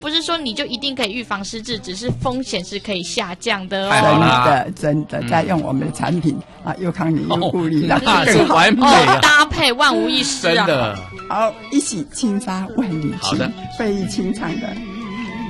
不是说你就一定可以预防失智，只是风险是可以下降的太好哦。 了真的在用我们的产品啊，又康宁又固力， 那更完美啊！ 搭配万无一失啊！ 真的， 好，一起轻纱万里情， 好的， 费玉清唱的。